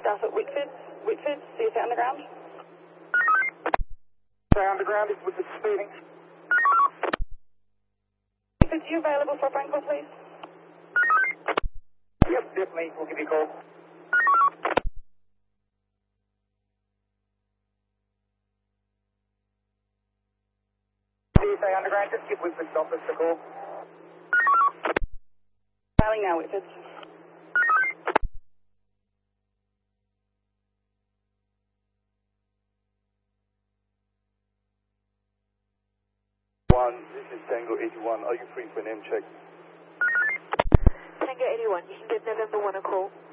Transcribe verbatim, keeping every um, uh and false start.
staff at Whitford. Whitford, C S A Underground. Say Underground is Whitford speeding. Whitford, are you available for a phone call, please? Yep, definitely. We'll give you a call. C S A Underground, just give Whitford's office a call. Dialing now, Whitford. One, this is Tango eighty-one. Are you free for an M check? Tango eighty-one, you can give November one a call.